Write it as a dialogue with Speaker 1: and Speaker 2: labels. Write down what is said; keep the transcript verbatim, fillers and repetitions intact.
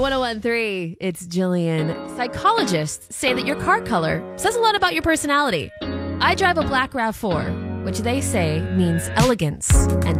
Speaker 1: one oh one point three, it's Jillian. Psychologists say that your car color says a lot about your personality. I drive a black RAV four, which they say means elegance and